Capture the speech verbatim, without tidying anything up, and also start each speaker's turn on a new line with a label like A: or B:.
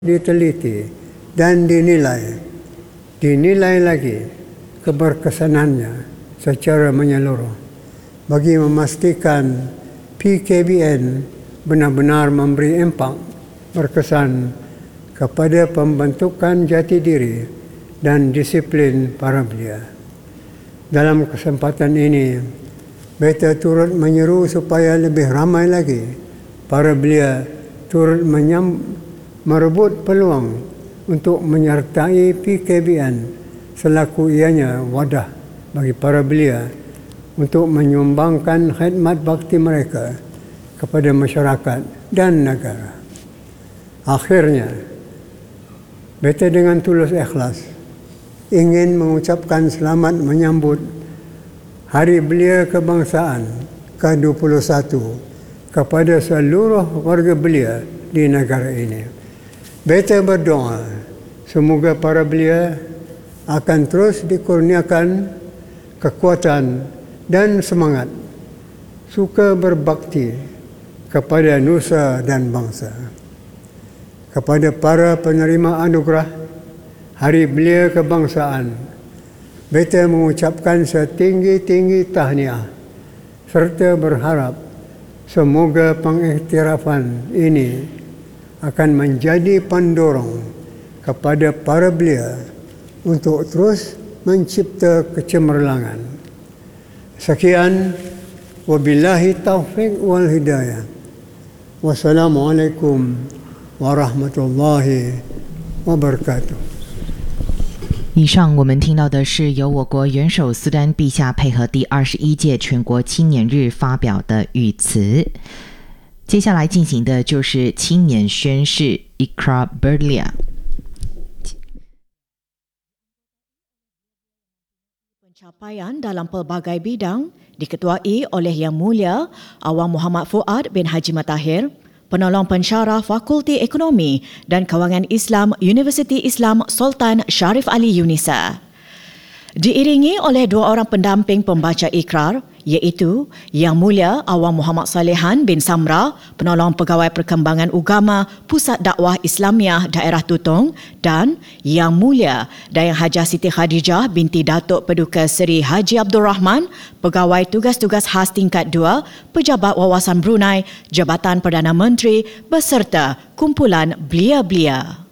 A: diteliti dan dinilai, dinilai lagi keberkesanannya secara menyeluruh bagi memastikan P K B N benar-benar memberi impak berkesan kepada pembentukan jati diri dan disiplin para belia. Dalam kesempatan ini, beta turut menyeru supaya lebih ramai lagi para belia turut menyam, merebut peluang untuk menyertai P K B N selaku ianya wadah bagi para belia untuk menyumbangkan khidmat bakti mereka kepada masyarakat dan negara. Akhirnya, beta dengan tulus ikhlas ingin mengucapkan selamat menyambut Hari Belia Kebangsaan ke dua puluh satu kepada seluruh warga belia di negara ini. Beta berdoa semoga para belia akan terus dikurniakan kekuatan dan semangat suka berbakti kepada nusa dan bangsa. Kepada para penerima anugerah Hari Belia Kebangsaan, beta mengucapkan setinggi-tinggi tahniah serta berharap semoga pengiktirafan ini akan menjadi pendorong kepada para belia untuk terus mencipta kecemerlangan. Sekian, wabillahi taufiq wal hidayah. Wassalamualaikum warahmatullahi wabarakatuh.
B: 以上我们听到的是由我国元首苏丹陛下配合第二十一届全国青年日发表的语词。接下来进行的就是青年宣誓 Iqrar Berlia。
C: Pencapaian dalam pelbagai bidang diketuai oleh Yang Mulia Awang Muhammad Fuad bin Haji Matahir, Penolong Pensyarah Fakulti Ekonomi dan Kawangan Islam Universiti Islam Sultan Sharif Ali Yunisa. Diiringi oleh dua orang pendamping pembaca ikrar, iaitu Yang Mulia Awang Muhammad Salehan bin Samra, Penolong Pegawai Perkembangan Ugama Pusat Dakwah Islamiah Daerah Tutong, dan Yang Mulia Dayang Hajah Siti Khadijah binti Datuk Paduka Seri Haji Abdul Rahman, Pegawai Tugas-Tugas Khas Tingkat dua, Pejabat Wawasan Brunei, Jabatan Perdana Menteri beserta kumpulan belia-belia.